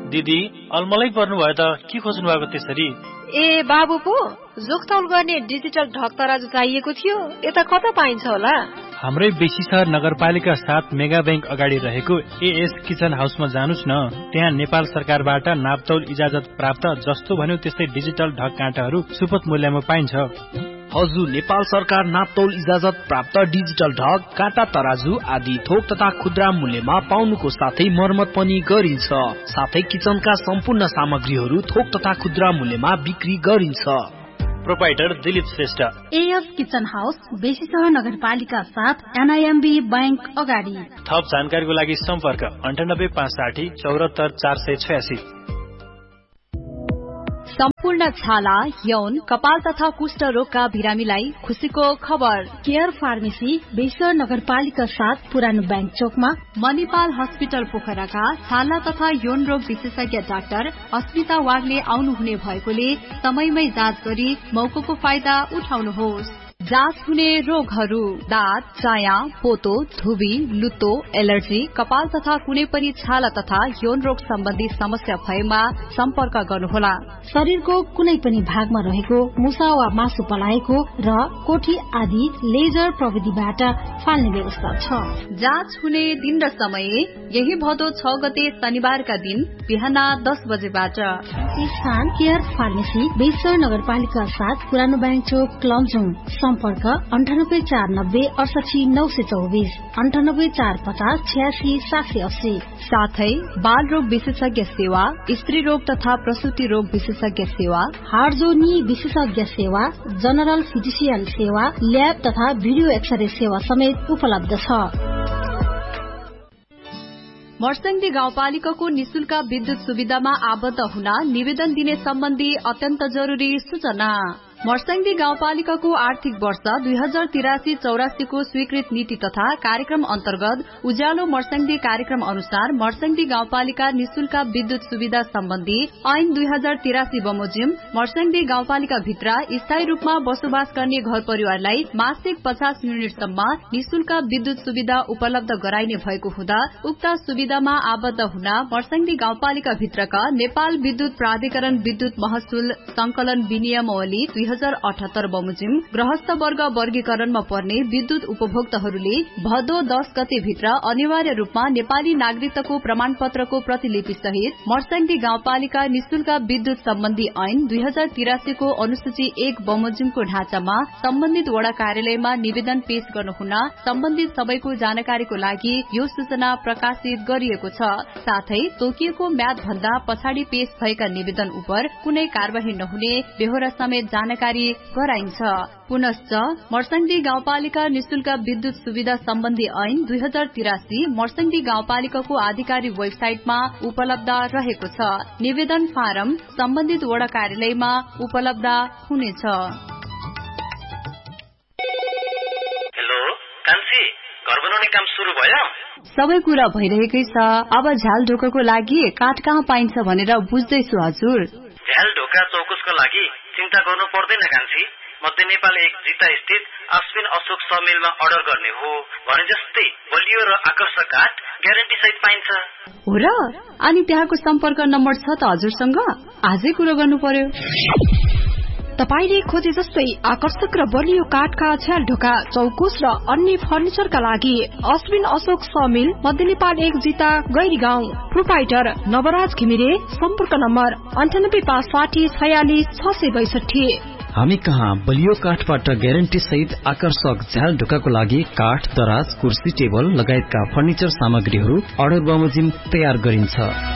दिदी अलमलै पर्नुभयो त के खोज्नु भएको त्यसरी? ए बाबु पो जोखतौल गर्ने डिजिटल ढक तराजु चाहिएको थियो, यता कता पाइन्छ होला? हाम्रै बेसी सहर नगरपालिका 7 मेगा बैंक अगाडि रहेको एएस किचन हाउसमा जानुस् न। त्यहाँ नेपाल सरकारबाट नापतौल इजाजत प्राप्त जस्तो भन्यो त्यस्तै डिजिटल ढक काँटाहरू सुपथ मूल्यमा पाइन्छ। हजुर, नेपाल सरकार नापतौल इजाजत प्राप्त डिजिटल ढक, काँटा तराजु आदि थोक तथा खुद्रा मूल्यमा पाउनुको साथै मर्मत पनि गरिन्छ। साथै किचनका सम्पूर्ण सामग्रीहरू थोक तथा खुद्रा मूल्यमा बिक्री गरिन्छ। Proprietor Dilip Shrestha, as kitchen house, बेसी सहर नगरपालिका 7 एनआईएमबी बैंक अगाडि। थप जानकारीको लागि सम्पर्क 98 560 74 486। सम्पूर्ण छाला, यौन, कपाल तथा कुष्ठ रोगका बिरामीलाई खुशीको खबर। केयर फार्मेसी, बेसी नगरपालिका 7 पुरानो बैंक चोकमा। मणिपाल हस्पिटल पोखराका छाला तथा यौन रोग विशेषज्ञ डाक्टर अस्मिता वाग्ले आउनुहुने भएकोले समयमै जाँच गरी मौकाको फाइदा उठाउनुहोस्। जाँच हुने रोगहरू: दाँत, चाया, पोतो, धुबी, लुतो, एलर्जी, कपाल तथा कुनै पनि छाला तथा यौन रोग सम्बन्धी समस्या भएमा सम्पर्क गर्नुहोला। शरीरको कुनै पनि भागमा रहेको मुसा वा मासु पलाएको र कोठी आदि लेजर प्रविधिबाट फाल्ने व्यवस्था छ। जाँच हुने दिन र समय यही भदौ 6 गते शनिबारका दिन बिहान 10 बजेबाट। स्थान केयर फार्मेसी, बेसी नगरपालिका 7 पुरानो बैंक चोक, क्लमजुङ। सम्पर्क 98 490 68 924 98 450 86 780। साथै बाल रोग विशेषज्ञ सेवा, स्त्री रोग तथा प्रसूति रोग विशेषज्ञ सेवा, हार्जोनी विशेषज्ञ सेवा, जनरल फिजिशियन सेवा, ल्याब तथा भिडियो एक्सरे सेवा समेत उपलब्ध छ। मर्स्याङ्दी गाउँपालिकाको निशुल्क विद्युत सुविधामा आबद्ध हुन निवेदन दिने सम्बन्धी अत्यन्त जरुरी सूचना। मर्स्याङ्दी गाउँपालिकाको आर्थिक वर्ष 2083-84 को स्वीकृत नीति तथा कार्यक्रम अन्तर्गत उज्यालो मर्स्याङ्दी कार्यक्रम अनुसार मर्स्याङ्दी गाउँपालिका निशुल्क विद्युत सुविधा सम्बन्धी ऐन 2083 बमोजिम मर्स्याङ्दी गाउँपालिका भित्र स्थायी रूपमा बसोबास गर्ने घर परिवारलाई मासिक 50 युनिटसम्म निशुल्क विद्युत सुविधा उपलब्ध गराइने भएको हुँदा उक्त सुविधामा आबद्ध हुन मर्स्याङ्दी गाउँपालिका भित्रका नेपाल विद्युत प्राधिकरण विद्युत महसुल संकलन विनियमावली 2078 बमोजिम गृहस्थ वर्ग वर्गीकरणमा पर्ने विद्युत उपभोक्ताहरूले भदौ 10 गते भित्र अनिवार्य रूपमा नेपाली नागरिकताको प्रमाणपत्रको प्रतिलिपि सहित मर्स्याङ्दी गाउँपालिका निशुल्क विद्युत सम्बन्धी ऐन 2083 को अनुसूची 1 बमोजिमको ढाँचामा सम्बन्धित वडा कार्यालयमा निवेदन पेश गर्नुहुन सम्बन्धित सबैको जानकारीको लागि यो सूचना प्रकाशित गरिएको छ। साथै तोकिएको म्याद भन्दा पछाडि पेश भएका निवेदन उप कुनै कार्यवाही नहुने बेहोरा समेत जानकारी गराइन्छ। पुनश्च मर्स्याङ्दी गाउँपालिका निशुल्क विद्युत सुविधा सम्बन्धी ऐन 2083 मर्स्याङ्दी गाउँपालिकाको आधिकारिक वेबसाइटमा उपलब्ध रहेको छ। निवेदन फारम सम्बन्धित वडा कार्यालयमा उपलब्ध हुनेछ। हेलो कान्छी, घर बनाउने काम सुरु भयो? सबै कुरा भइरहेकै छ। अब झ्याल ढोकाको लागि काठ कहाँ पाइन्छ भनेर बुझ्दैछु हजुर। झ्याल ढोका चौकुसको लागि चिन्ता गर्नु पर्दैन कान्छी। मध्य नेपाल 1 जिता स्थित अश्विन अशोक समिलमा अर्डर गर्ने हो भने जस्तै बलियो र आकर्षक काठ ग्यारेन्टी सहित पाइन्छ। हो र? अनि त्यहाँको सम्पर्क नम्बर छ त हजुरसँग? आजै कुरो गर्नु पर्यो। तपाईले खोजे जस्तै आकर्षक र बलियो काठका झ्याल ढोका चौकुस र अन्य फर्निचरका लागि अश्विन अशोक समिल, मध्य नेपाल 1 जिता गैरीगाउँ। प्रोपाइटर नवराज घिमिरे। सम्पर्क नम्बर 98 560 46 662। हामी कहाँ बलियो काठबाट ग्यारेन्टी सहित आकर्षक झ्याल ढोकाको लागि काठ, दराज, कुर्सी, टेबल लगायतका फर्निचर सामग्रीहरू अर्डर बमोजिम तयार गरिन्छ।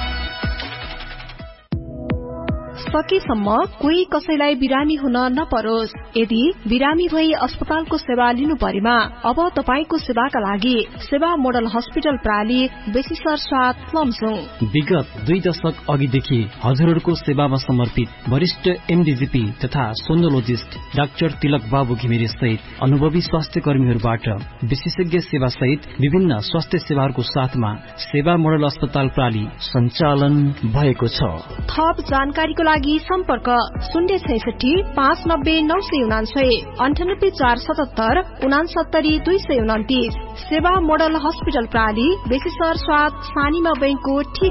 सकेसम्म कोही कसैलाई बिरामी हुन नपरोस्। यदि बिरामी भई अस्पतालको सेवा लिनु परेमा अब तपाईको सेवाका लागि सेवा मोडल हस्पिटल प्राली, बेसीसर 7 लमजुङ। विगत 2 दशक अघिदेखि हजुरहरूको सेवामा समर्पित वरिष्ठ एमडीजीपी तथा सोनोलोजिस्ट डाक्टर तिलक बाबु घिमिरे सहित अनुभवी स्वास्थ्य कर्मीहरूबाट विशेषज्ञ सेवा सहित विभिन्न स्वास्थ्य सेवाहरूको साथमा सेवा मोडल अस्पताल प्राली सञ्चालन भएको छ। थप जानकारीको लागि सम्पर्क 066 590 999 98 477 69 229। सेवा मोडल हस्पिटल प्राली, बेसीसर 7 सानीमा बैंकको